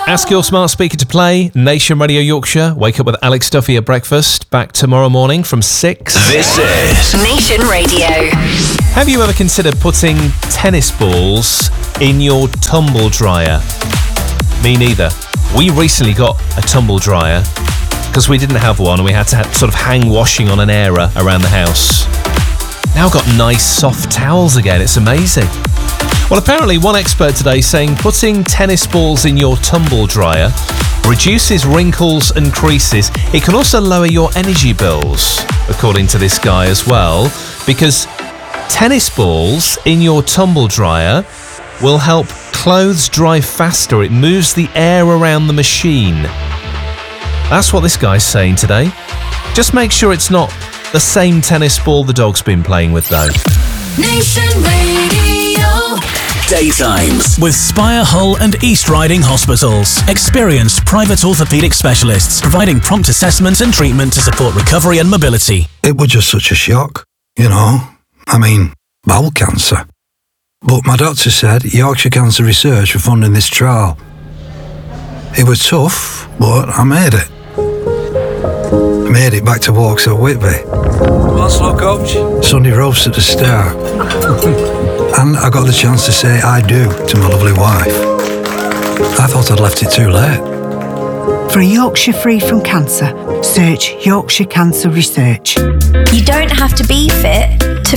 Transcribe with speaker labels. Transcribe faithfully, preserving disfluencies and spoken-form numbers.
Speaker 1: Ask your smart speaker to play. Nation Radio Yorkshire. Wake up with Alex Duffy at breakfast. Back tomorrow morning from six.
Speaker 2: This is
Speaker 3: Nation Radio.
Speaker 1: Have you ever considered putting tennis balls in your tumble dryer? Me neither. We recently got a tumble dryer because we didn't have one and we had to have, sort of hang washing on an airer around the house. Now I've got nice soft towels again. It's amazing. Well, apparently one expert today saying putting tennis balls in your tumble dryer reduces wrinkles and creases. It can also lower your energy bills, according to this guy as well, because tennis balls in your tumble dryer will help clothes dry faster. It moves the air around the machine. That's what this guy's saying today. Just make sure it's not the same tennis ball the dog's been playing with, though.
Speaker 4: Nation Radio.
Speaker 2: Daytimes
Speaker 5: With Spire Hull and East Riding Hospitals. Experienced private orthopaedic specialists providing prompt assessment and treatment to support recovery and mobility.
Speaker 6: It was just such a shock, you know. I mean, bowel cancer. But my doctor said Yorkshire Cancer Research were funding this trial. It was tough, but I made it. I made it back to walks at Whitby.
Speaker 7: What's up, coach?
Speaker 6: Sunday roast at the Star. And I got the chance to say I do to my lovely wife. I thought I'd left it too late.
Speaker 8: For a Yorkshire free from cancer, search Yorkshire Cancer Research.
Speaker 9: You don't have to be fit to